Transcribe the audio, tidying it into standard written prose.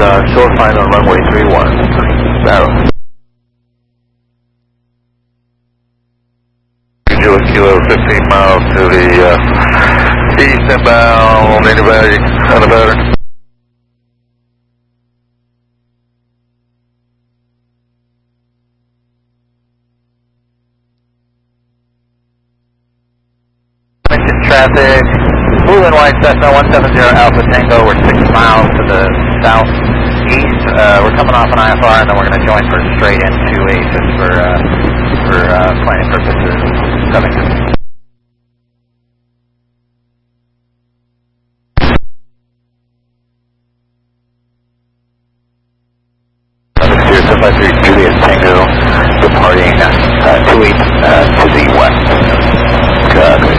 short line on runway 31. Barrow. Juliet Kilo 15 miles to the east inbound, anybody on the pattern? Traffic, blue and white Cessna 170 Alpha Tango, we're 6 miles to the southeast, we're coming off an IFR and then we're going to join for straight into a just for planning purposes, Covington. Steer 753 Juliet Tango, departing 28 to the west.